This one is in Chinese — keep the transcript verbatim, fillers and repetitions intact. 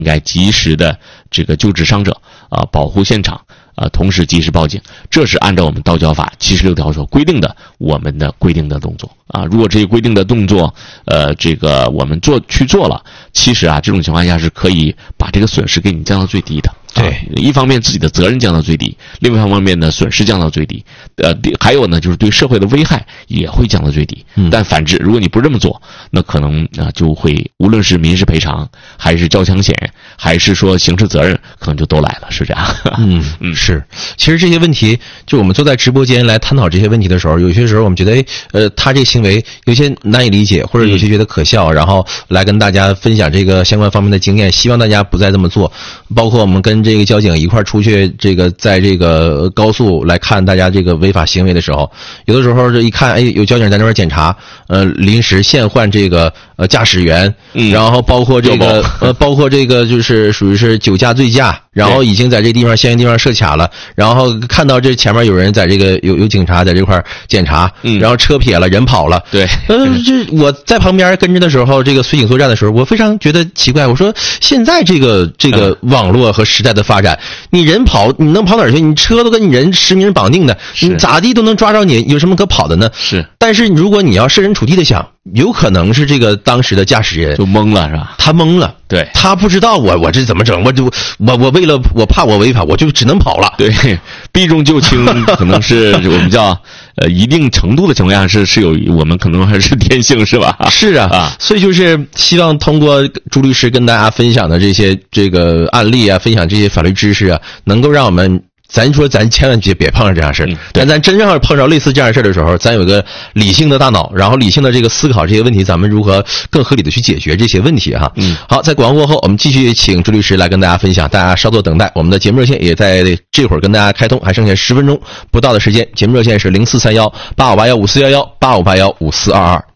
应该及时的这个救治伤者啊、呃，保护现场啊、呃，同时及时报警。这是按照我们道教法七十六条所规定的我们的规定的动作啊。如果这些规定的动作，呃，这个我们做去做了，其实啊，这种情况下是可以把这个损失给你降到最低的。 对、 啊，一方面自己的责任降到最低，另外一方面呢，损失降到最低。呃，还有呢，就是对社会的危害也会降到最低。 嗯、 但反之，如果你不这么做，那可能啊、呃、就会无论是民事赔偿，还是交强险，还是说刑事责任，可能就都来了，是这样。 嗯嗯，是。其实这些问题，就我们坐在直播间来探讨这些问题的时候，有些时候我们觉得，呃，他这个行为有些难以理解，或者有些觉得可笑，嗯、然后来跟大家分享这个相关方面的经验，希望大家不再这么做。包括我们跟这个交警一块出去，这个在这个高速来看大家这个违法行为的时候，有的时候这一看，哎，有交警在那边检查，呃，临时现换这个呃驾驶员， 嗯、 然后包括这个呃，包括这个就是属于是酒驾醉驾，然后已经在这地方相应地方设卡了，然后看到这前面有人在这个有有警察在这块检查， 嗯， 然后车撇了，人跑了， 对， 呃，这我在旁边跟着的时候，这个随警作战的时候，我非常觉得奇怪，我说现在这个这个网络和时代的发展，你人跑你能跑哪儿去？你车都跟你人实名绑定的，你咋地都能抓着你，有什么可跑的呢？ 是， 但是如果你要设身处地的想，有可能是这个当时的驾驶人就懵了，是吧？ 他懵了， 对， 他不知道我我这怎么整，我就我我为了我怕我违法，我就只能跑了。 对，避重就轻，可能是我们叫呃一定程度的情况下是是有我们可能还是天性，是吧？ 是啊，啊，所以就是希望通过朱律师跟大家分享的这些这个案例啊，分享这些法律知识啊，能够让我们。咱说咱千万别别碰上这样事儿、嗯，但咱真正碰着类似这样的事儿的时候，咱有个理性的大脑，然后理性的这个思考这些问题，咱们如何更合理的去解决这些问题哈。 嗯， 好，在广告过后，我们继续请朱律师来跟大家分享，大家稍作等待，我们的节目热线也在这会儿跟大家开通，还剩下十分钟不到的时间，节目热线是零四三幺八五八幺五四幺幺八五八幺五四二二。